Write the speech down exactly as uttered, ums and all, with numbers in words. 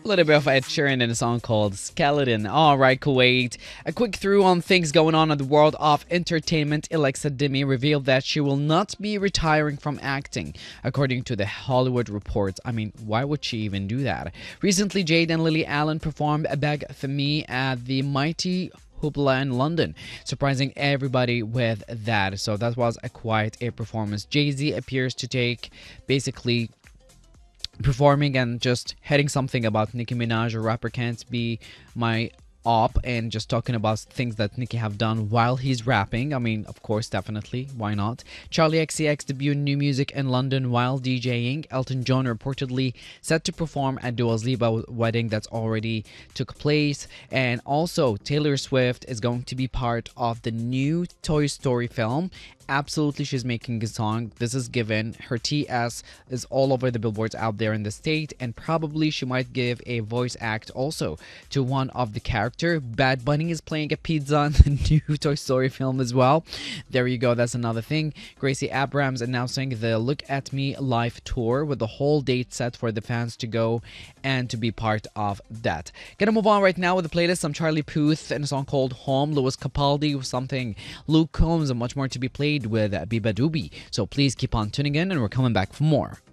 A little bit of Ed Sheeran in a song called Skeleton. Alright, Kuwait. A quick through on things going on in the world of entertainment. Alexa Dimi revealed that she will not be retiring from acting, according to the Hollywood Reports. I mean, why would she even do that? Recently, Jade and Lily Allen performed a Beg for Me at the Mighty Hoopla in London, surprising everybody with that. So that was a quite a performance. Jay-Z appears to take basically performing and just heading something about Nicki Minaj, a rapper can't be my op, and just talking about things that Nicki have done while he's rapping. I mean, of course, definitely, why not? Charlie X C X debuted new music in London while DJing. Elton John reportedly set to perform at Dua Lipa wedding that's already took place, and also Taylor Swift is going to be part of the new Toy Story film. Absolutely, she's making a song. This is given. Her T S is all over the billboards out there in the state, and probably she might give a voice act also to one of the character. Bad Bunny is playing a pizza in the new Toy Story film as well. There you go. That's another thing. Gracie Abrams announcing the Look at Me live tour with the whole date set for the fans to go and to be part of that. Gonna move on right now with the playlist. Some Charlie Puth and a song called Home. Lewis Capaldi with something. Luke Combs and much more to be played with Biba Doobie. So please keep on tuning in, and we're coming back for more.